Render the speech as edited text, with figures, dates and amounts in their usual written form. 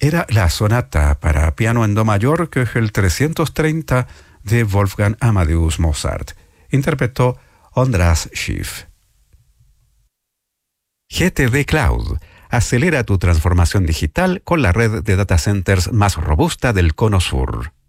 era la sonata para piano en do mayor Köchel 330 de Wolfgang Amadeus Mozart. Interpretó Ondras Schiff. GTD Cloud. Acelera tu transformación digital con la red de data centers más robusta del Cono Sur.